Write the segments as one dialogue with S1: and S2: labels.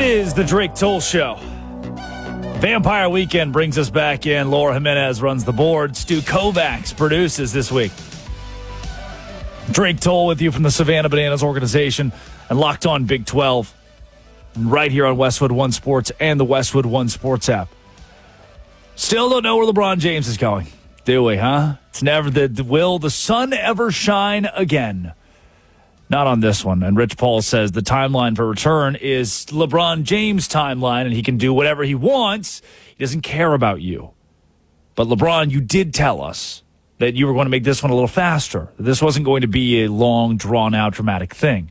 S1: is the Drake Toll Show. Vampire Weekend brings us back in. Laura Jimenez runs the board. Stu Kovacs produces this week. Drake Toll with you from the Savannah Bananas organization and Locked On Big 12. Right here on Westwood One Sports and the Westwood One Sports app. Still don't know where LeBron James is going, do we, huh? It's never will the sun ever shine again? Not on this one. And Rich Paul says the timeline for return is LeBron James' timeline, and he can do whatever he wants. He doesn't care about you. But LeBron, you did tell us that you were going to make this one a little faster. This wasn't going to be a long, drawn-out, dramatic thing.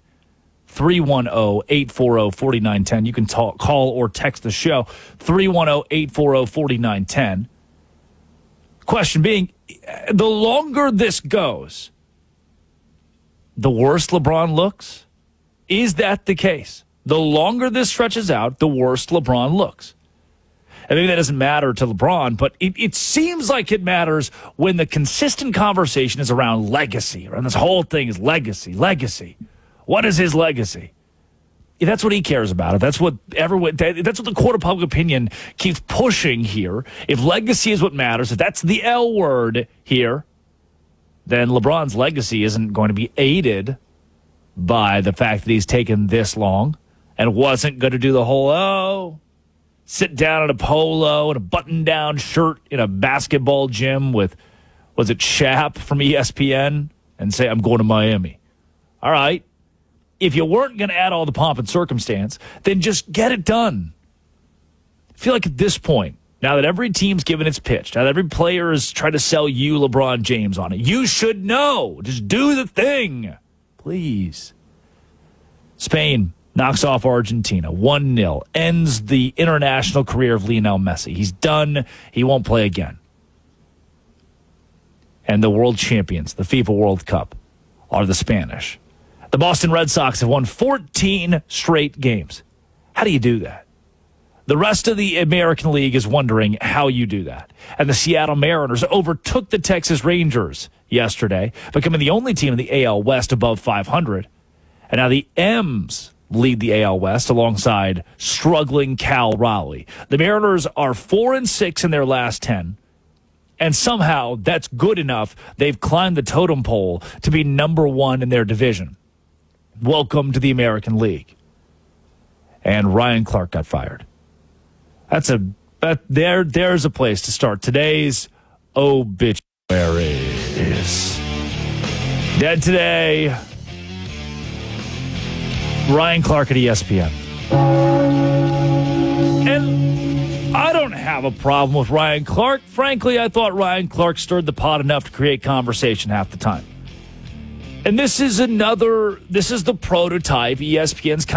S1: 310-840-4910. You can call or text the show. 310-840-4910. Question being, the longer this goes, the worse LeBron looks? Is that the case? The longer this stretches out, the worse LeBron looks. And maybe that doesn't matter to LeBron, but it seems like it matters when the consistent conversation is around legacy. And this whole thing is legacy. What is his legacy? If that's what he cares about. If that's what that's what the court of public opinion keeps pushing here. If legacy is what matters, if that's the L word here, then LeBron's legacy isn't going to be aided by the fact that he's taken this long and wasn't going to do the whole, sit down in a polo and a button-down shirt in a basketball gym with, was it Shap from ESPN, and say, I'm going to Miami. All right. If you weren't going to add all the pomp and circumstance, then just get it done. I feel like at this point, now that every team's given its pitch, now that every player is trying to sell you LeBron James on it, you should know. Just do the thing. Please. Spain knocks off Argentina 1-0. Ends the international career of Lionel Messi. He's done. He won't play again. And the world champions, the FIFA World Cup, are the Spanish. The Boston Red Sox have won 14 straight games. How do you do that? The rest of the American League is wondering how you do that. And the Seattle Mariners overtook the Texas Rangers yesterday, becoming the only team in the AL West above 500. And now the M's lead the AL West alongside struggling Cal Raleigh. The Mariners are 4-6 in their last 10. And somehow that's good enough. They've climbed the totem pole to be number one in their division. Welcome to the American League. And Ryan Clark got fired. There's a place to start today's obituaries. Dead today, Ryan Clark at ESPN. And I don't have a problem with Ryan Clark. Frankly, I thought Ryan Clark stirred the pot enough to create conversation half the time. And this is the prototype ESPN's